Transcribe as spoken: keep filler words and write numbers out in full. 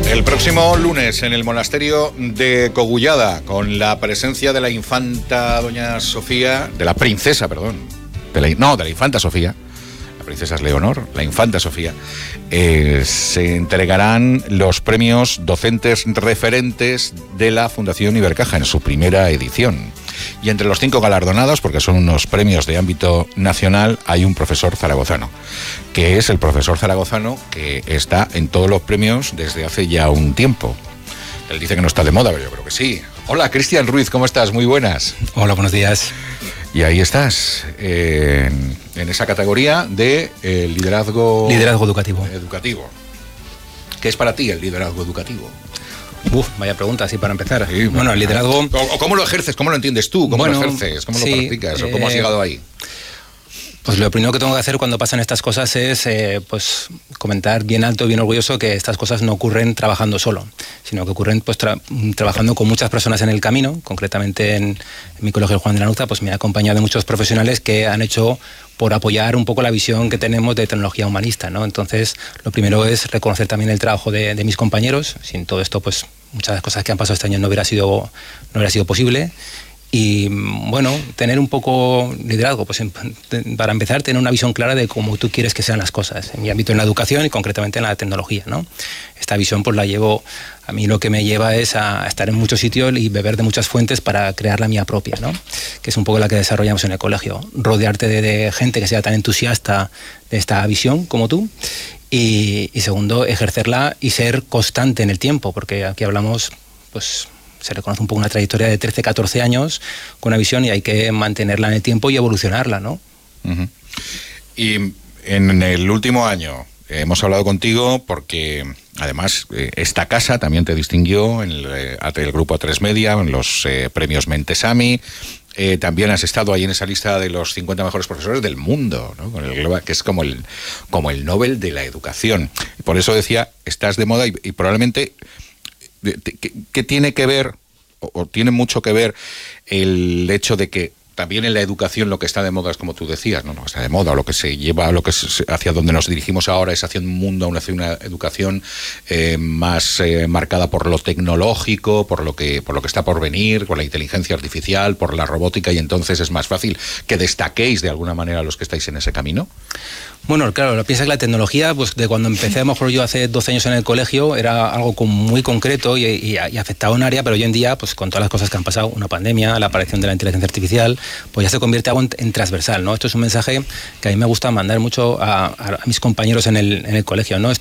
El próximo lunes en el monasterio de Cogullada, con la presencia de la infanta doña Sofía, de la princesa, perdón, de la, no, de la infanta Sofía, la princesa es Leonor, la infanta Sofía, eh, se entregarán los premios docentes referentes de la Fundación Ibercaja en su primera edición. Y entre los cinco galardonados, porque son unos premios de ámbito nacional, hay un profesor zaragozano, que es el profesor zaragozano que está en todos los premios desde hace ya un tiempo. Él dice que no está de moda, pero yo creo que sí. Hola, Cristian Ruiz, ¿cómo estás? Muy buenas. Hola, buenos días. Y ahí estás, eh, en, en esa categoría de eh, liderazgo... Liderazgo educativo. Educativo. ¿Qué es para ti el liderazgo educativo? Uf, vaya pregunta, así para empezar. Sí, bueno, el liderazgo... O, o ¿cómo lo ejerces? ¿Cómo lo entiendes tú? ¿Cómo bueno, lo ejerces? ¿Cómo sí, lo practicas? ¿O cómo has llegado ahí? Pues lo primero que tengo que hacer cuando pasan estas cosas es eh, pues comentar bien alto y bien orgulloso que estas cosas no ocurren trabajando solo, sino que ocurren pues tra trabajando con muchas personas en el camino. Concretamente en, en mi colegio Juan de la Nuza, pues me ha acompañado de muchos profesionales que han hecho por apoyar un poco la visión que tenemos de tecnología humanista, ¿no? Entonces, lo primero es reconocer también el trabajo de, de mis compañeros. Sin todo esto, pues muchas de las cosas que han pasado este año no hubiera sido, no hubiera sido posible. Y bueno, tener un poco liderazgo, pues para empezar, tener una visión clara de cómo tú quieres que sean las cosas, en mi ámbito en la educación y concretamente en la tecnología, ¿no? Esta visión pues la llevo, a mí lo que me lleva es a estar en muchos sitios y beber de muchas fuentes para crear la mía propia, ¿no? Que es un poco la que desarrollamos en el colegio, rodearte de, de gente que sea tan entusiasta de esta visión como tú. Y, y segundo, ejercerla y ser constante en el tiempo, porque aquí hablamos, pues... se reconoce un poco una trayectoria de trece, catorce años con una visión y hay que mantenerla en el tiempo y evolucionarla, ¿no? Uh-huh. Y en el último año eh, hemos hablado contigo porque además eh, esta casa también te distinguió en el, eh, el grupo A tres Media, en los eh, premios Mentesami. Eh, también has estado ahí en esa lista de los cincuenta mejores profesores del mundo, ¿no? Con el, que es como el, como el Nobel de la educación. Por eso decía, estás de moda y, y probablemente... ¿Qué, qué tiene que ver, o, o tiene mucho que ver el hecho de que también en la educación lo que está de moda es como tú decías, no, no está de moda, lo que se lleva, lo que se, hacia donde nos dirigimos ahora es hacia un mundo, hacia una educación eh, más eh, marcada por lo tecnológico, por lo que por lo que está por venir, por la inteligencia artificial, por la robótica, y entonces es más fácil que destaquéis de alguna manera los que estáis en ese camino. Bueno, claro, lo piensa que la tecnología, pues de cuando empecé, a lo mejor yo hace doce años en el colegio, era algo como muy concreto y, y, y afectaba un área, pero hoy en día, pues con todas las cosas que han pasado, una pandemia, la aparición de la inteligencia artificial, pues ya se convierte algo en, en transversal, ¿no? Esto es un mensaje que a mí me gusta mandar mucho a, a, a mis compañeros en el, en el colegio, ¿no?